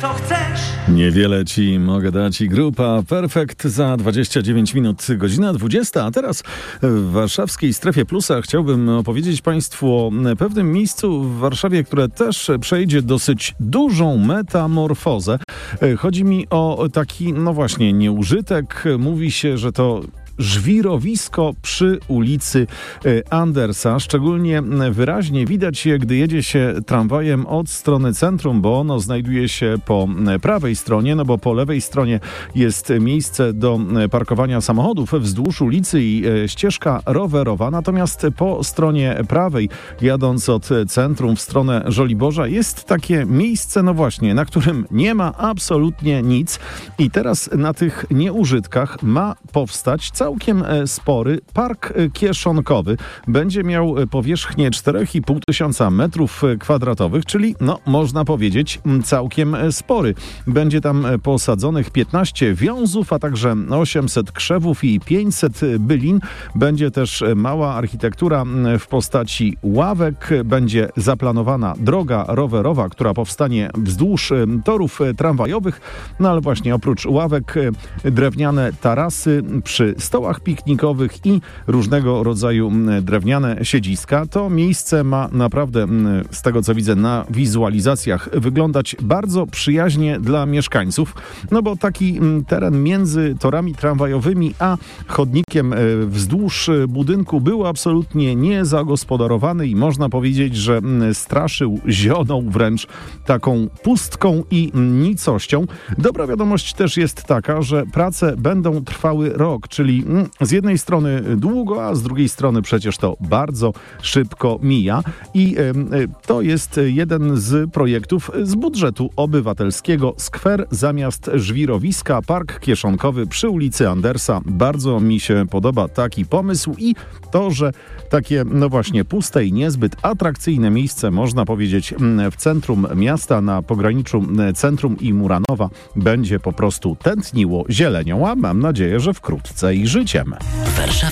co chcesz. Niewiele ci mogę dać i grupa Perfekt za 29 minut, godzina 20. A teraz w warszawskiej Strefie Plusa chciałbym opowiedzieć Państwu o pewnym miejscu w Warszawie, które też przejdzie dosyć dużą metamorfozę. Chodzi mi o taki, no właśnie, nieużytek. Mówi się, że to żwirowisko przy ulicy Andersa. Szczególnie wyraźnie widać je, gdy jedzie się tramwajem od strony centrum, bo ono znajduje się po prawej stronie, no bo po lewej stronie jest miejsce do parkowania samochodów wzdłuż ulicy i ścieżka rowerowa. Natomiast po stronie prawej, jadąc od centrum w stronę Żoliborza, jest takie miejsce, no właśnie, na którym nie ma absolutnie nic. I teraz na tych nieużytkach ma powstać całkiem spory park kieszonkowy. Będzie miał powierzchnię 4,5 tysiąca metrów kwadratowych, czyli no można powiedzieć całkiem spory. Będzie tam posadzonych 15 wiązów, a także 800 krzewów i 500 bylin. Będzie też mała architektura w postaci ławek. Będzie zaplanowana droga rowerowa, która powstanie wzdłuż torów tramwajowych. No ale właśnie oprócz ławek drewniane tarasy przy stołach piknikowych i różnego rodzaju drewniane siedziska. To miejsce ma naprawdę, z tego co widzę na wizualizacjach, wyglądać bardzo przyjaźnie dla mieszkańców, no bo taki teren między torami tramwajowymi a chodnikiem wzdłuż budynku był absolutnie niezagospodarowany i można powiedzieć, że straszył, zionął wręcz taką pustką i nicością. Dobra wiadomość też jest taka, że prace będą trwały rok, czyli z jednej strony długo, a z drugiej strony przecież to bardzo szybko mija i to jest jeden z projektów z budżetu obywatelskiego. Skwer zamiast żwirowiska, park kieszonkowy przy ulicy Andersa. Bardzo mi się podoba taki pomysł i to, że takie, no właśnie, puste i niezbyt atrakcyjne miejsce, można powiedzieć, w centrum miasta, na pograniczu centrum i Muranowa, będzie po prostu tętniło zielenią, a mam nadzieję, że wkrótce i życiem. Warszawa.